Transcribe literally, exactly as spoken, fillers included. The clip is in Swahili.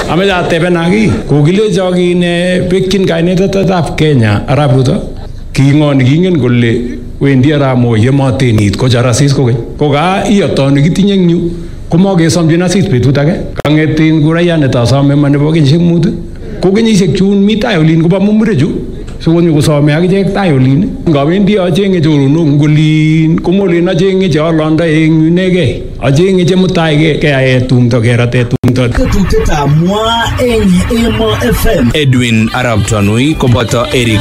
Ame ateben aki kokilecho kine bekyin kainetab Kenya Arap Ruto king'oni kingen kole wendi Arap Moi yemotenit kochar asis kokeny ko ka iyotoni kitinye eng yu komakesomchin asis betut age kang'etin kurayat netasome ma nebo kenyisiek mut ko kenyisiek chun mi tai olin kobo mumurechu sikonyo kosome akichek tai olin ngawendi acheng'e choronok ngolin komolen acheng'e cheolondo eng inegei acheng'e chemutai keyae tumdo kerate tumdo Tetutietab mwa eng Emo F M. Edwin Arap Tanui koboto Eric